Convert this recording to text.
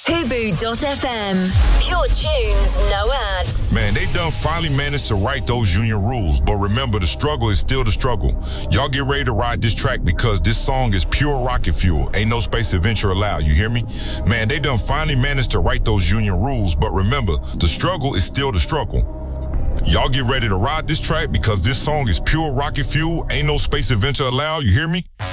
Fubu.fm. Pure tunes, no ads. Man, they done finally managed to write those union rules, but remember, the struggle is still the struggle. Y'all get ready to ride this track because this song is pure rocket fuel. Ain't no space adventure allowed, you hear me? Man, they done finally managed to write those union rules, but remember, the struggle is still the struggle. Y'all get ready to ride this track because this song is pure rocket fuel. Ain't no space adventure allowed, you hear me?